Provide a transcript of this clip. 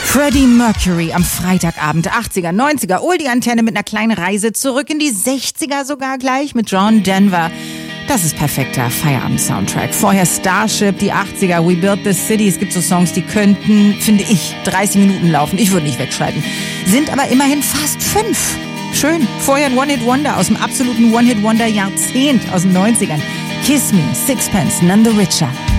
Freddie Mercury am Freitagabend, 80er, 90er, Oldie-Antenne mit einer kleinen Reise zurück in die 60er sogar gleich mit John Denver. Das ist perfekter Feierabend-Soundtrack. Vorher Starship, die 80er, We Built This City. Es gibt so Songs, die könnten, finde ich, 30 Minuten laufen. Ich würde nicht wegschalten. Sind aber immerhin fast 5. Schön. Vorher ein One-Hit-Wonder aus dem absoluten One-Hit-Wonder-Jahrzehnt aus den 90ern. Kiss Me, Sixpence, None the Richer.